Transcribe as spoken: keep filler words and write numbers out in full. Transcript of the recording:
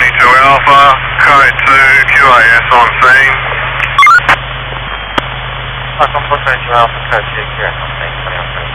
twenty-two Alpha, code two, Q A S on scene. Falcon four twenty-two Alpha, code two, Q A S on scene, twenty-one.